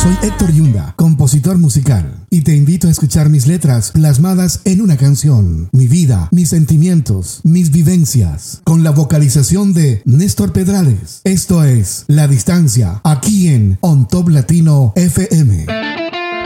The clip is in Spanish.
Soy Héctor Yunda, compositor musical, y te invito a escuchar mis letras plasmadas en una canción, mi vida, mis sentimientos, mis vivencias, con la vocalización de Néstor Pedrales. Esto es La Distancia, aquí en On Top Latino FM.